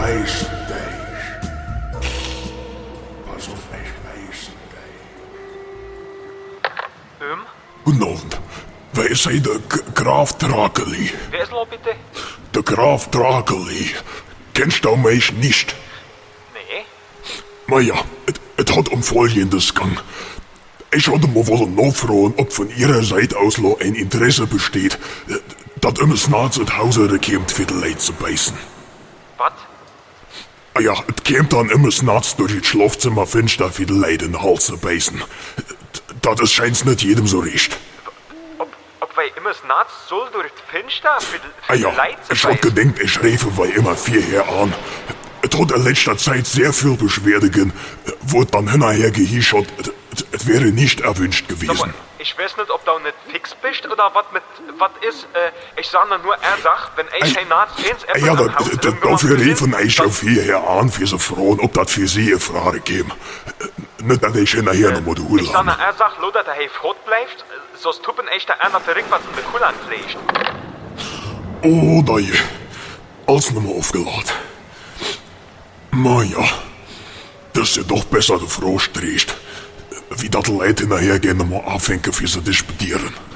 weiß dich. Pass auf, ich weiß dich. Guten Abend. Wer ist hier der Graf Drakeli? Wer ist noch bitte? Der Graf Drakeli. Kennst du mich nicht? Nee. Naja, es hat um Folgendes gegangen. Ich hatte mal wollen nachfragen, ob von Ihrer Seite aus noch ein Interesse besteht, dass immer Snarz und Hause kommt, für die Leute zu beißen. Was? Ah ja, es käme dann immer Snarz durch das Schlafzimmer finster für die Leute in den Hals zu beißen. Das scheint's nicht jedem so recht. Ob wir immer Snarz soll durch das Fenster für Ah die ja, Leute zu ich hab beißen? gedenkt, ich schräfe weil immer vierher an. Es hat in letzter Zeit sehr viel Beschwerde gegeben, wurde dann hinterher gehischert, es wäre nicht erwünscht gewesen. Aber ich weiß nicht, ob du nicht fix bist oder was ist. Ich sag nur, er sagt, wenn ich ein Narz ins Ja, dafür riefen ich auf hierher an, für so Frauen, ob das für sie eine Frage käme. Nicht, dass ich hinterher noch mal die Hut Ich sag nur, habe. er sagt, nur, dass er fort bleibt, sonst tuppen echt der einer verrückt, was in der Kuhl anpflegt. Oh, nein. Alles nochmal aufgeladen. Na ja, das ist ja doch besser, du Frau stehst. Wie das Leute hinterher gehen, nochmal anfangen, für sie disputieren.